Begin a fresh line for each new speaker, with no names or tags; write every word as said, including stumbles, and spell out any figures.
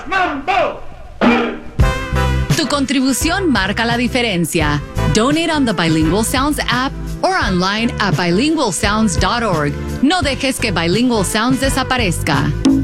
¡Mambo!
Tu contribución marca la diferencia. Donate on the Bilingual Sounds app or online at bilingual sounds dot org. No dejes que Bilingual Sounds desaparezca.